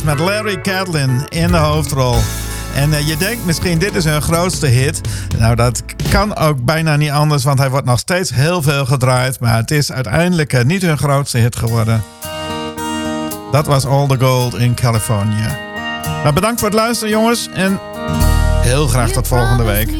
met Larry Catlin in de hoofdrol. En je denkt misschien dit is hun grootste hit. Nou, dat kan ook bijna niet anders, want hij wordt nog steeds heel veel gedraaid. Maar het is uiteindelijk niet hun grootste hit geworden. Dat was All the Gold in California. Maar bedankt voor het luisteren, jongens. En heel graag tot volgende week.